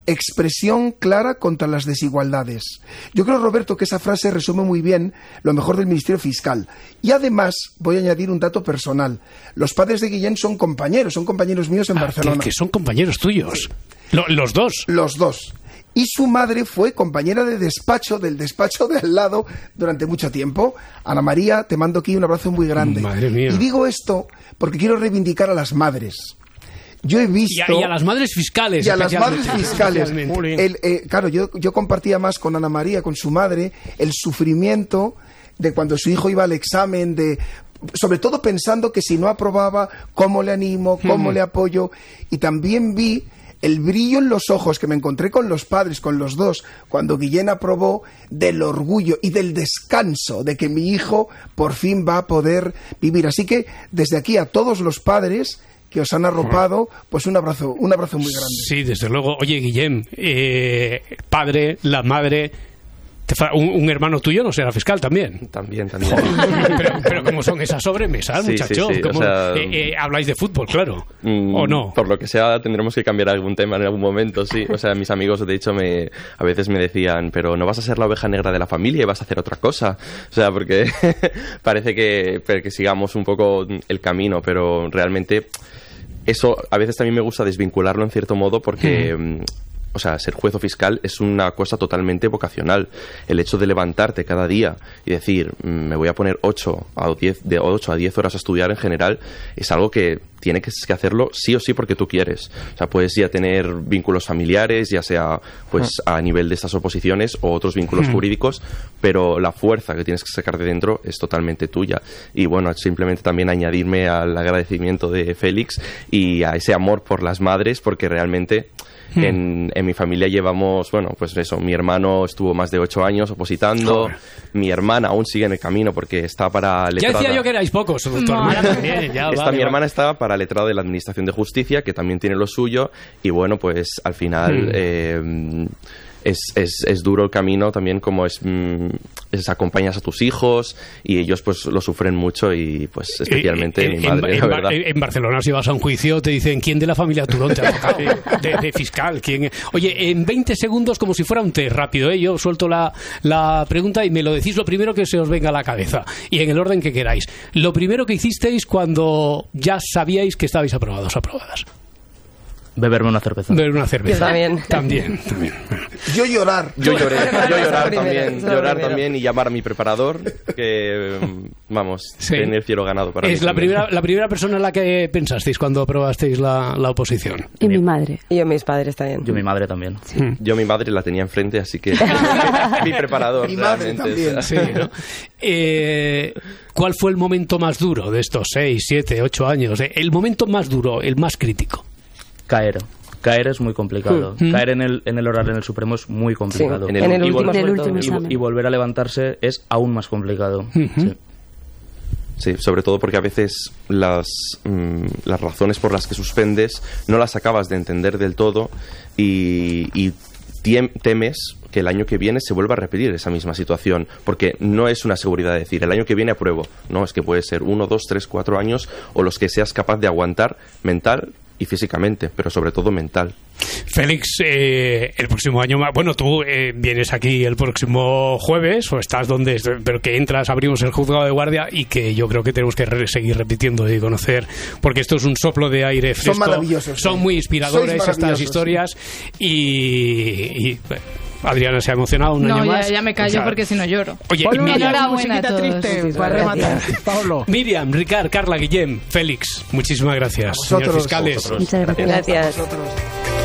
expresión clara contra las desigualdades. Yo creo, Roberto, que esa frase resume muy bien lo mejor del Ministerio Fiscal. Y además, voy a añadir un dato personal. Los padres de Guillén son compañeros míos en Barcelona. Que son compañeros tuyos. Los dos. Los dos. Y su madre fue compañera de despacho, del despacho de al lado, durante mucho tiempo. Ana María, te mando aquí un abrazo muy grande. Madre mía. Y digo esto porque quiero reivindicar a las madres. Yo he visto... Y a las madres fiscales. Y a las madres fiscales. Claro, yo compartía más con Ana María, con su madre, el sufrimiento de cuando su hijo iba al examen, sobre todo pensando que si no aprobaba, ¿cómo le animo? ¿Cómo le apoyo? Y también vi el brillo en los ojos que me encontré con los padres, con los dos, cuando Guillén aprobó, del orgullo y del descanso de que mi hijo por fin va a poder vivir. Así que desde aquí a todos los padres que os han arropado, pues un abrazo muy grande. Sí, desde luego. Oye, Guillem, padre, la madre... ¿Un hermano tuyo no será fiscal también? También. Pero ¿cómo son esas sobremesas, sí, muchachos? Sí. O sea, ¿habláis de fútbol, claro? ¿O no? Por lo que sea, tendremos que cambiar algún tema en algún momento, sí. O sea, mis amigos, de hecho, a veces me decían, pero no vas a ser la oveja negra de la familia y vas a hacer otra cosa. O sea, porque parece que sigamos un poco el camino, pero realmente eso a veces también me gusta desvincularlo en cierto modo porque... O sea, ser juez o fiscal es una cosa totalmente vocacional. El hecho de levantarte cada día y decir, me voy a poner 8 a 10 horas a estudiar en general, es algo que tiene que hacerlo sí o sí porque tú quieres. O sea, puedes ya tener vínculos familiares, ya sea pues a nivel de estas oposiciones o otros vínculos jurídicos, pero la fuerza que tienes que sacar de dentro es totalmente tuya. Y bueno, simplemente también añadirme al agradecimiento de Félix y a ese amor por las madres, porque realmente... En mi familia llevamos, bueno, pues eso, mi hermano estuvo más de 8 años opositando, mi hermana aún sigue en el camino porque está para letrada. Ya decía yo que erais pocos, tu hermana también. Mi hermana está para letrada de la Administración de Justicia, que también tiene lo suyo, y bueno, pues al final... Es duro el camino también, como es acompañas a tus hijos y ellos pues lo sufren mucho y pues especialmente mi madre, la verdad. En Barcelona, si vas a un juicio, te dicen ¿quién de la familia Turón te ha tocado? De fiscal. ¿Quién? Oye, en 20 segundos, como si fuera un test rápido, yo suelto la pregunta y me lo decís lo primero que se os venga a la cabeza y en el orden que queráis. Lo primero que hicisteis cuando ya sabíais que estabais aprobadas. Beberme una cerveza. Beber una cerveza. Yo También. Yo llorar. Yo llorar también y llamar a mi preparador, que vamos, tener el cielo ganado para es mí. la primera persona en la que pensasteis cuando aprobasteis la oposición. Y mi madre. Y yo mis padres también. Yo mi madre también. Sí. Yo mi madre la tenía enfrente, así que mi preparador. Mi madre también. Sí, ¿no? ¿Cuál fue el momento más duro de estos 6, 7, 8 años? El momento más duro, el más crítico. Caer es muy complicado. Caer en el oral en el Supremo es muy complicado. Sí, en el último examen. Y volver a levantarse es aún más complicado. Sí, sobre todo porque a veces las razones por las que suspendes no las acabas de entender del todo y temes que el año que viene se vuelva a repetir esa misma situación, porque no es una seguridad de decir el año que viene apruebo. No, es que puede ser 1, 2, 3, 4 años o los que seas capaz de aguantar mental y físicamente, pero sobre todo mental. Félix, el próximo año, bueno, tú vienes aquí el próximo jueves, o estás donde, pero que entras, abrimos el juzgado de guardia y que yo creo que tenemos que seguir repitiendo y conocer, porque esto es un soplo de aire fresco. Son maravillosos. Son muy inspiradores estas historias y Adriana se ha emocionado un año más. Ya me callo porque si no lloro. Oye, enhorabuena a todos. Triste para rematar. Pablo. Miriam, Ricard, Carla, Guillem, Félix, muchísimas gracias. A vosotros. Señores fiscales. Muchas gracias. Gracias.